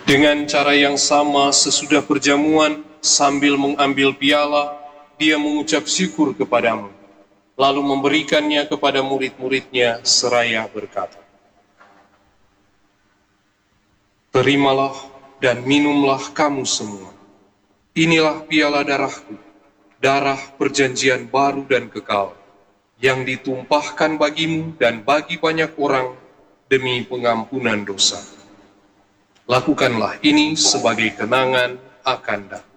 Dengan cara yang sama sesudah perjamuan, sambil mengambil piala, dia mengucap syukur kepadamu, lalu memberikannya kepada murid-muridnya seraya berkata, "Terimalah dan minumlah kamu semua. Inilah piala darahku, darah perjanjian baru dan kekal, yang ditumpahkan bagimu dan bagi banyak orang demi pengampunan dosa. Lakukanlah ini sebagai kenangan akan datang."